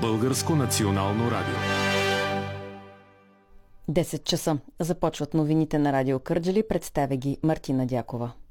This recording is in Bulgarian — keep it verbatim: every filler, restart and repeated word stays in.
Българско национално радио. десет часа. Започват новините на Радио Кърджали. Представя ги Мартина Дякова.